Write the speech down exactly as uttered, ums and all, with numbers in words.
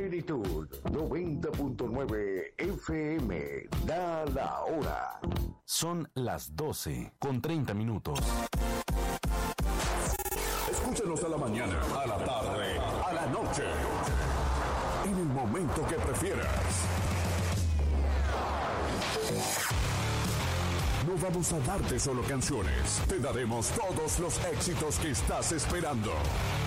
Plenitud noventa punto nueve F M. Da la hora. Son las doce con treinta minutos. Escúchanos a la mañana, a la tarde, a la noche. En el momento que prefieras. No vamos a darte solo canciones. Te daremos todos los éxitos que estás esperando.